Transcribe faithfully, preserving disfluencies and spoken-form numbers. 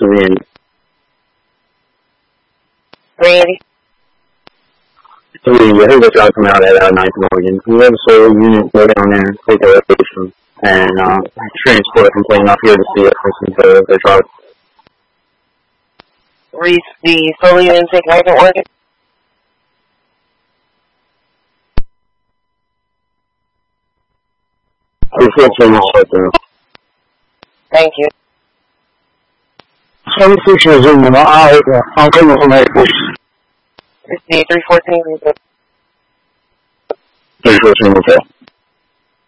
three eighty. three eighty? three eighty. I think the guy come out at uh, ninth Morgan. He has a solar unit, go down there, take a location, and uh, transport a complaint up here to see it since the, the truck. Reese, the solar unit intake isn't working? Unfortunately, it's shut down. Thank you. Some features in the eye, I'll come with my push. Reese, the three fourteen, three fourteen, okay.